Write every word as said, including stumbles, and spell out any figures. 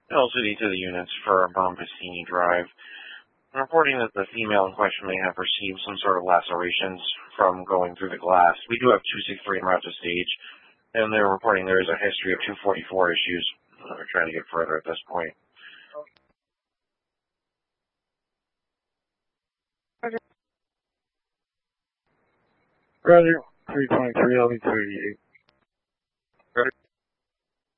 L C D to the units for Bombastini Drive. I'm reporting that the female in question may have received some sort of lacerations from going through the glass. We do have two sixty-three en route to stage, and they're reporting there is a history of two forty-four issues. We're trying to get further at this point. Roger, three twenty-three, L V two eighty-eight.